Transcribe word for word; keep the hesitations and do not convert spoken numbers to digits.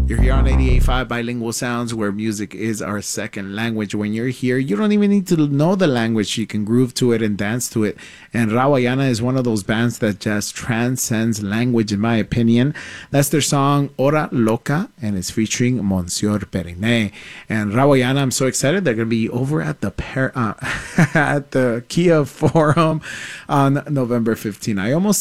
You're here on eighty-eight point five Bilingual Sounds, where music is our second language. When you're here, you don't even need to know the language. You can groove to it and dance to it. And Rawayana is one of those bands that just transcends language, in my opinion. That's their song, Hora Loca, and it's featuring Monsieur Periné. And Rawayana, I'm so excited. They're going to be over at the Par- uh, at the Kia Forum on November fifteenth. I almost